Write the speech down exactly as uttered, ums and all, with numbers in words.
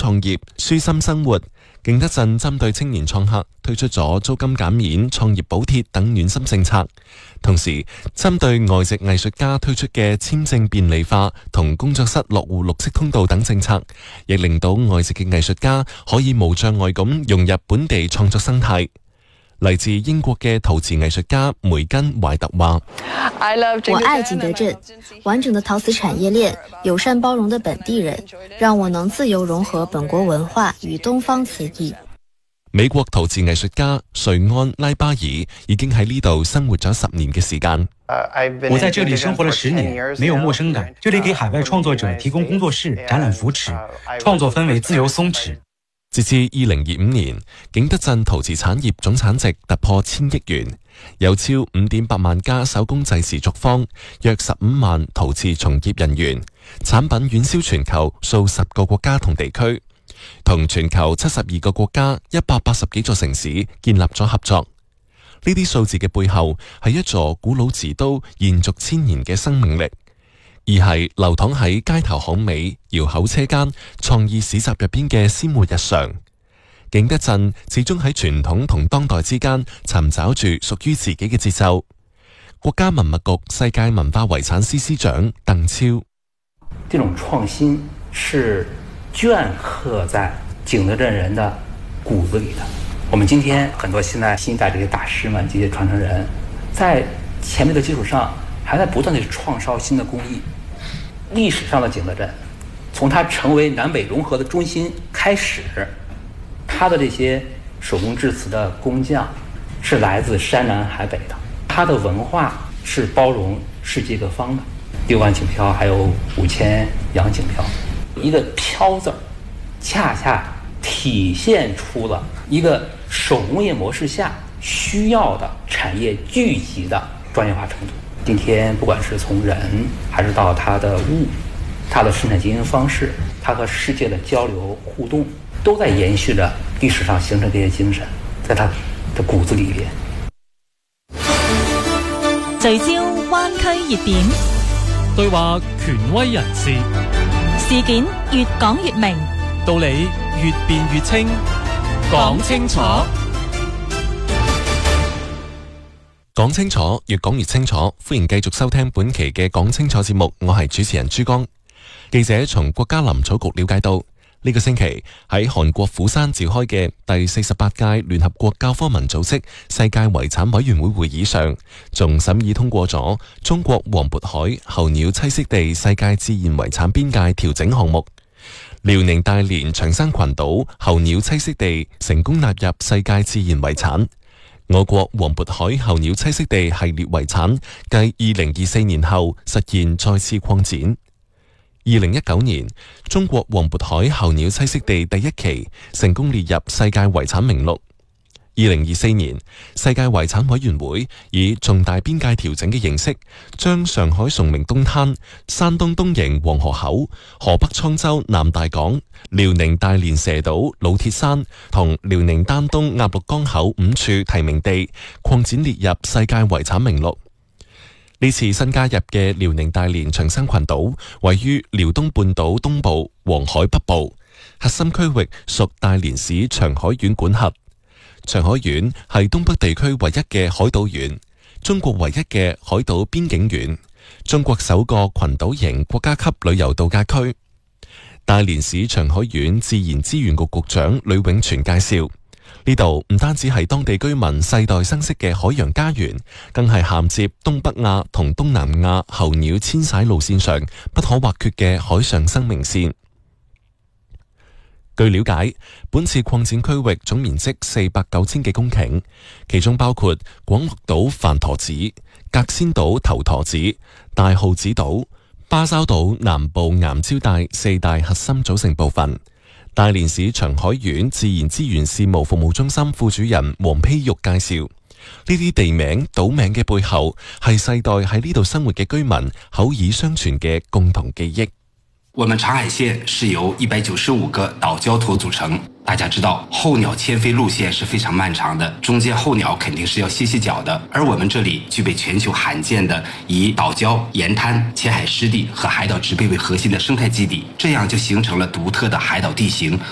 創業，舒心生活。景德鎮針對青年創客推出咗租金減免、創業補貼等暖心政策，同時針對外籍藝術家推出嘅簽證便利化同工作室落戶綠色通道等政策，亦令到外籍嘅藝術家可以無障礙咁融入本地創作生態。嚟自英國嘅陶瓷藝術家梅根懷特話： 我愛景德鎮，完整的陶瓷產業鏈，友善包容的本地人，讓我能自由融合本國文化與東方瓷藝。 美國陶瓷藝術家瑞安拉巴爾已經喺呢度生活咗十年嘅時間。 我在這裡生活了十年，沒有陌生感。這裡給海外創作者提供工作室、展覽扶持，創作氛圍自由鬆弛。 截至二零二五年，景德鎮陶瓷產業總產值突破千億元，有超五點八萬家手工製瓷作坊，約十五萬陶瓷從業人員，產品遠銷全球數十個國家同地區，同全球七十二個國家一百八十幾座城市建立咗合作。呢啲數字嘅背後係一座古老瓷都延續千年嘅生命力，而係流淌喺街頭巷尾、窯口車間、創意市集入邊嘅鮮活日常。景德鎮始終喺傳統同當代之間尋找住屬於自己嘅節奏。國家文物局世界文化遺產司司長鄧超： 這種創新是鐫刻在景德鎮人的骨子裡的。我們今天很多現在新一代這些大師們、這些傳承人，在前面的基礎上，還在不斷地創燒新的工藝。歷史上的景德鎮，從它成為南北融合的中心開始，它的這些手工製瓷的工匠是來自山南海北的，它的文化是包容世界各方的。六萬景漂，還有五千洋景漂，一個漂字，恰恰體現出了一個手工業模式下需要的產業聚集的專業化程度。今天不管是從人還是到它的物，它的生產經營方式，它和世界的交流互動，都在延續着歷史上形成這些精神，在它的骨子裏邊。 聚焦灣區熱點， 對話權威人士， 事件越講越明， 道理越辯越清，講清楚。 講清楚，越講越清楚。歡迎繼續收聽本期嘅講清楚節目，我係主持人朱江。記者從國家林草局了解到，呢個星期喺韓國釜山召開嘅第四十八屆聯合國教科文組織世界遺產委員會會議上，仲審議通過咗中國黃渤海候鳥棲息地世界自然遺產邊界調整項目。遼寧大連長山群島候鳥棲息地成功納入世界自然遺產。我國黃渤海候鳥棲息地系列遺產繼二零二四年後實現再次擴展。二零一九年，中國黃渤海候鳥棲息地第一期成功列入世界遺產名錄。二零二四年，世界遺產委員會以重大邊界調整嘅形式，將上海崇明東灘、山東東營黃河口、河北滄州南大港、遼寧大連蛇島老鐵山同遼寧丹東鴨綠江口五處提名地擴展列入世界遺產名錄。呢次新加入嘅遼寧大連長山群島位於遼東半島東部、黃海北部，核心區域屬大連市長海縣管轄。長海縣係東北地區唯一嘅海島縣，中國唯一嘅海島邊境縣，中國首個群島型國家級旅遊度假區。大連市長海縣自然資源局局長呂永全介紹，呢度唔單止係當地居民世代生息嘅海洋家園，更係銜接東北亞同東南亞候鳥遷徙路線上不可或缺嘅海上生命線。據了解，本次擴展區域總面積四百九千幾公頃，其中包括廣綠島帆陀子、隔仙島頭陀子、大號子島、巴沙島南部岩礁帶四大核心組成部分。大連市長海縣自然資源事務服務中心副主任黃丕玉介紹，呢啲地名、島名嘅背後係世代喺呢度生活嘅居民口耳相傳嘅共同記憶。 我們長海縣是由一百九十五個島礁頭組成。大家知道候鳥遷飛路線是非常漫長的，中間候鳥肯定是要歇歇腳的。而我們這裡具備全球罕見的以島礁、鹽灘、淺海濕地和海島植被為核心的生態基地，這樣就形成了獨特的海島地形